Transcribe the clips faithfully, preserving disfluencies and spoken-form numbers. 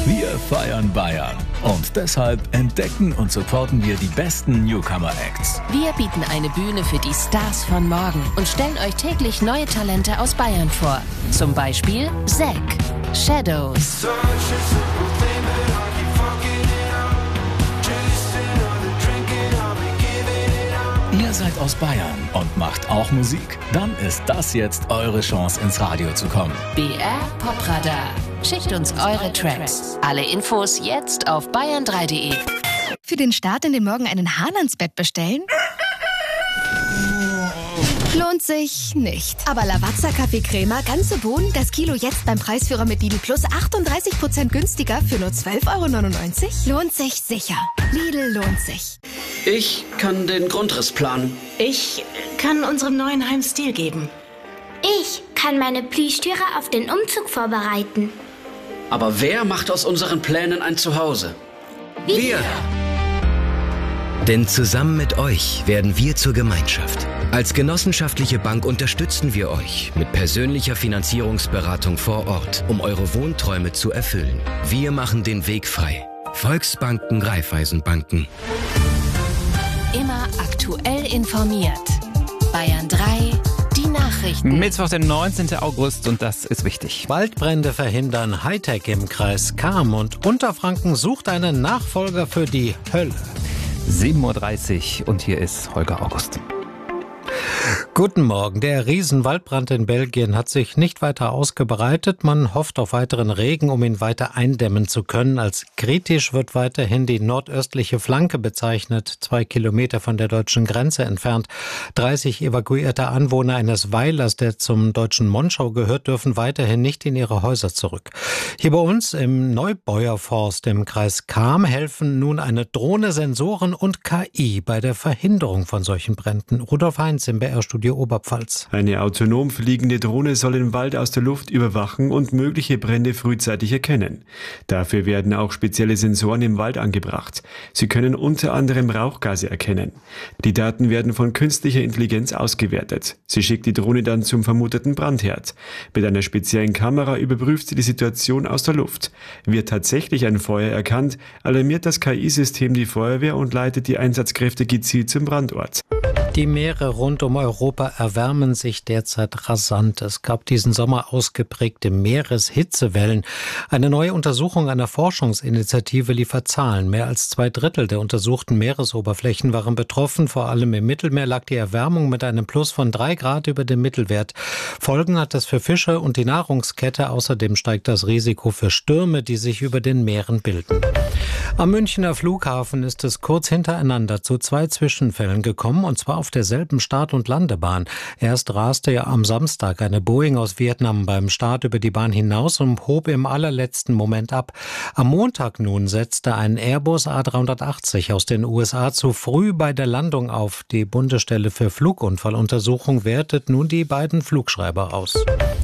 Wir feiern Bayern. Und deshalb entdecken und supporten wir die besten Newcomer-Acts. Wir bieten eine Bühne für die Stars von morgen und stellen euch täglich neue Talente aus Bayern vor. Zum Beispiel Zack, Shadows. Ihr seid aus Bayern und macht auch Musik? Dann ist das jetzt eure Chance, ins Radio zu kommen. B R Popradar. Schickt uns eure Tracks. Alle Infos jetzt auf bayern drei punkt de. Für den Start in den Morgen einen Hahn ans Bett bestellen? Lohnt sich nicht. Aber Lavazza Kaffeecrema, ganze Bohnen, das Kilo jetzt beim Preisführer mit Lidl Plus achtunddreißig Prozent günstiger für nur zwölf Euro neunundneunzig? Lohnt sich sicher. Lidl lohnt sich. Ich kann den Grundriss planen. Ich kann unserem neuen Heim Stil geben. Ich kann meine Plüschtüre auf den Umzug vorbereiten. Aber wer macht aus unseren Plänen ein Zuhause? Wir! Denn zusammen mit euch werden wir zur Gemeinschaft. Als genossenschaftliche Bank unterstützen wir euch mit persönlicher Finanzierungsberatung vor Ort, um eure Wohnträume zu erfüllen. Wir machen den Weg frei. Volksbanken, Raiffeisenbanken. Immer aktuell informiert. Bayern drei, die Nachrichten. Mittwoch, der neunzehnten August, und das ist wichtig. Waldbrände verhindern Hightech im Kreis Cham und Unterfranken sucht einen Nachfolger für die Hölle. sieben Uhr dreißig und hier ist Holger August. Guten Morgen. Der Riesenwaldbrand in Belgien hat sich nicht weiter ausgebreitet. Man hofft auf weiteren Regen, um ihn weiter eindämmen zu können. Als kritisch wird weiterhin die nordöstliche Flanke bezeichnet, zwei Kilometer von der deutschen Grenze entfernt. dreißig evakuierte Anwohner eines Weilers, der zum deutschen Monschau gehört, dürfen weiterhin nicht in ihre Häuser zurück. Hier bei uns im Neubeuerforst im Kreis Cham helfen nun eine Drohne, Sensoren und K I bei der Verhinderung von solchen Bränden. Rudolf Heinz im B R-Studio Oberpfalz. Eine autonom fliegende Drohne soll den Wald aus der Luft überwachen und mögliche Brände frühzeitig erkennen. Dafür werden auch spezielle Sensoren im Wald angebracht. Sie können unter anderem Rauchgase erkennen. Die Daten werden von künstlicher Intelligenz ausgewertet. Sie schickt die Drohne dann zum vermuteten Brandherd. Mit einer speziellen Kamera überprüft sie die Situation aus der Luft. Wird tatsächlich ein Feuer erkannt, alarmiert das K I-System die Feuerwehr und leitet die Einsatzkräfte gezielt zum Brandort. Die Meere rund um Europa erwärmen sich derzeit rasant. Es gab diesen Sommer ausgeprägte Meereshitzewellen. Eine neue Untersuchung einer Forschungsinitiative liefert Zahlen. Mehr als zwei Drittel der untersuchten Meeresoberflächen waren betroffen. Vor allem im Mittelmeer lag die Erwärmung mit einem Plus von drei Grad über dem Mittelwert. Folgen hat das für Fische und die Nahrungskette. Außerdem steigt das Risiko für Stürme, die sich über den Meeren bilden. Am Münchner Flughafen ist es kurz hintereinander zu zwei Zwischenfällen gekommen, und zwar auf derselben Start- und Landebahn. Erst raste ja am Samstag eine Boeing aus Vietnam beim Start über die Bahn hinaus und hob im allerletzten Moment ab. Am Montag nun setzte ein Airbus A dreihundertachtzig aus den U S A zu früh bei der Landung auf. Die Bundesstelle für Flugunfalluntersuchung wertet nun die beiden Flugschreiber aus.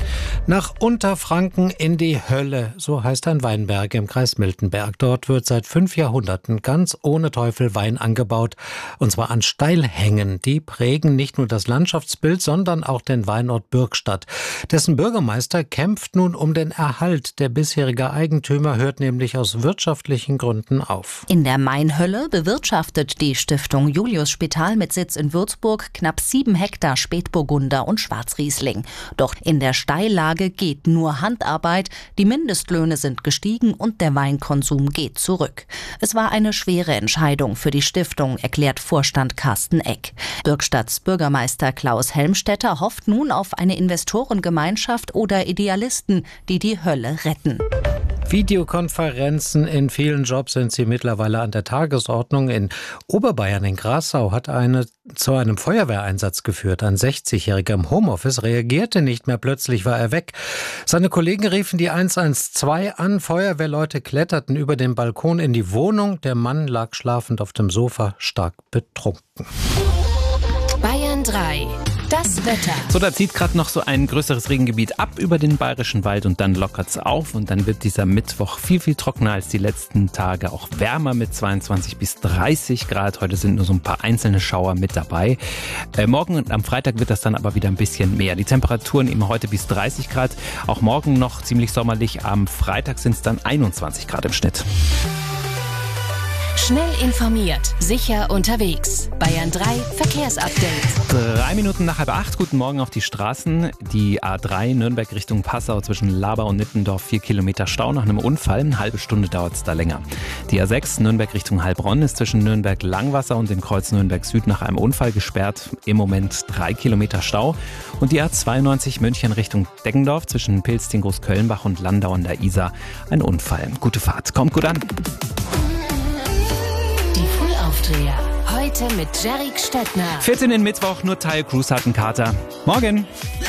Nach Unterfranken in die Hölle, so heißt ein Weinberg im Kreis Miltenberg. Dort wird seit fünf Jahrhunderten ganz ohne Teufel Wein angebaut, und zwar an Steilhängen. Die prägen nicht nur das Landschaftsbild, sondern auch den Weinort Bürgstadt. Dessen Bürgermeister kämpft nun um den Erhalt. Der bisherige Eigentümer hört nämlich aus wirtschaftlichen Gründen auf. In der Mainhölle bewirtschaftet die Stiftung Julius Spital mit Sitz in Würzburg knapp sieben Hektar Spätburgunder und Schwarzriesling. Doch in der Steillage geht nur Handarbeit, die Mindestlöhne sind gestiegen und der Weinkonsum geht zurück. Es war eine schwere Entscheidung für die Stiftung, erklärt Vorstand Carsten Eck. Bürgstadts Bürgermeister Klaus Helmstetter hofft nun auf eine Investorengemeinschaft oder Idealisten, die die Hölle retten. Videokonferenzen, in vielen Jobs sind sie mittlerweile an der Tagesordnung. In Oberbayern in Grassau hat eine zu einem Feuerwehreinsatz geführt. Ein sechzigjähriger im Homeoffice reagierte nicht mehr, plötzlich war er weg. Seine Kollegen riefen die eins eins zwei an, Feuerwehrleute kletterten über den Balkon in die Wohnung. Der Mann lag schlafend auf dem Sofa, stark betrunken. Bayern drei. Das Wetter. So, da zieht gerade noch so ein größeres Regengebiet ab über den Bayerischen Wald und dann lockert's auf und dann wird dieser Mittwoch viel, viel trockener als die letzten Tage. Auch wärmer mit zweiundzwanzig bis dreißig Grad. Heute sind nur so ein paar einzelne Schauer mit dabei. Äh, morgen und am Freitag wird das dann aber wieder ein bisschen mehr. Die Temperaturen eben heute bis dreißig Grad. Auch morgen noch ziemlich sommerlich. Am Freitag sind es dann einundzwanzig Grad im Schnitt. Schnell informiert, sicher unterwegs. Bayern drei Verkehrsupdate. Drei Minuten nach halb acht. Guten Morgen auf die Straßen. Die A drei Nürnberg Richtung Passau zwischen Laber und Nittendorf. Vier Kilometer Stau nach einem Unfall. Eine halbe Stunde dauert es da länger. Die A sechs Nürnberg Richtung Heilbronn ist zwischen Nürnberg Langwasser und dem Kreuz Nürnberg Süd nach einem Unfall gesperrt. Im Moment drei Kilometer Stau. Und die A zweiundneunzig München Richtung Deggendorf zwischen Pilsting, Großkölnbach und Landau an der Isar. Ein Unfall. Gute Fahrt. Kommt gut an. Aufdreher. Heute mit Jerrik Stettner. vierzehn in Mittwoch, nur Teil Cruise hat einen Kater. Morgen.